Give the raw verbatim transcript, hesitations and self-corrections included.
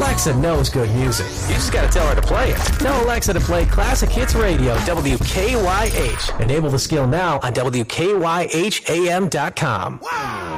Alexa knows good music. You just gotta tell her to play it. Tell Alexa to play Classic Hits Radio, W K Y H. Enable the skill now on W K Y H A M dot com. Wow.